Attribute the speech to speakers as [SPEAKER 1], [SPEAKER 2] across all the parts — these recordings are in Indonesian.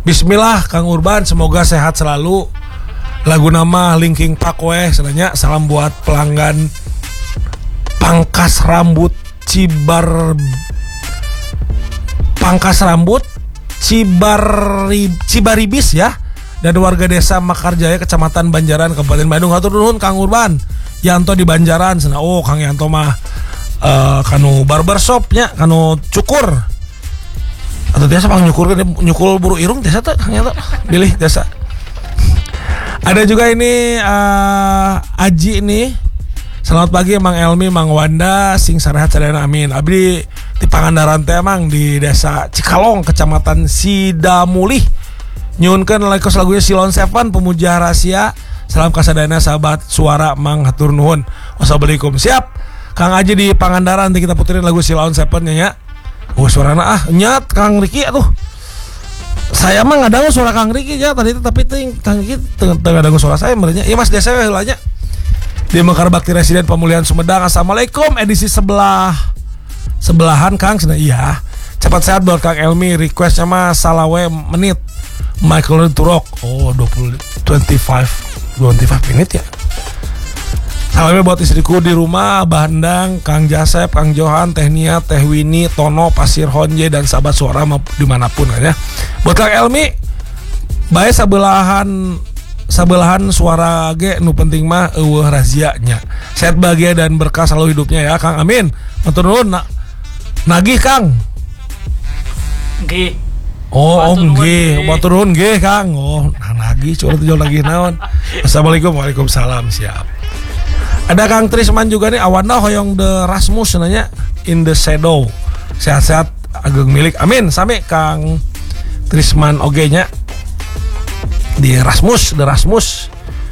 [SPEAKER 1] Bismillah Kang Urban, semoga sehat selalu. Lagu nama Linkin Park weh sebenarnya. Salam buat pelanggan Pangkas Rambut Cibaribis ya. Dan warga desa Makarjaya, Kecamatan Banjaran, Kabupaten Bandung. Hatur nuhun Kang Urban. Yanto di Banjaran sana. Oh Kang Yanto mah kanu barbershopnya, kanu cukur. Atau biasa pang nyukul buru irung desa tuh Kang Yanto. Pilih desa. Ada juga ini Aji ini. Selamat pagi Mang Elmi, Mang Wanda, sing sarehat sadayana amin. Abdi di Pangandaran teh Mang di desa Cikalong, Kecamatan Sidamulih. Nyunkeun lekos lagunya Silon Seven, Pemuja Rahasia. Salam kasadayana sahabat suara Mang, hatur nuhun. Wassalamualaikum. Siap. Kang Aji di Pangandaran, nanti kita puterin lagu Silon Seven nya. Oh suarana nyat Kang Riki atuh. Saya mah ngadangu suara Kang Riki ya tadi, tapi Kang Riki tengah ngadangu suara saya merenya. Iya Mas desa we heulanya. Di Mekar Bakti Residen Pemulihan Sumedang. Assalamualaikum, edisi sebelahan Kang cenah iya. Cepat sehat buat Kang Elmi, requestnya mah salawe menit. Michael Turok. Oh 25 menit ya. Salamnya buat istriku di rumah, Abah Endang, Kang Jasep, Kang Johan, Teh Nia, Teh Winnie, Tono, Pasir Honje, dan sahabat suara dimanapun ya. Buat Kang Elmi, bae sabelahan suara ge nu penting mah eueuh razianya. Sehat bahagia dan berkah selalu hidupnya ya Kang. Amin. Matur nuhun. Nagih Kang.
[SPEAKER 2] Nggih.
[SPEAKER 1] Oh, nggih. Matur nuhun nggih Kang. Oh, nagih curhat jual lagi naon. Assalamualaikum. Waalaikumsalam. Siap. Ada Kang Trisman juga nih, Awanda hoyong the Rasmus nanya in the shadow. Sehat-sehat ageng milik. Amin. Sami Kang Trisman oge nya di Rasmus, the Rasmus.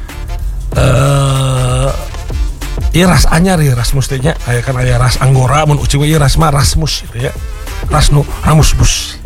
[SPEAKER 1] Ieu ras anyar ya Rasmus teh nya. Aya kan aya ras Anggora mun ucing ieu ras mah Rasmus gitu ya. Ramus bus.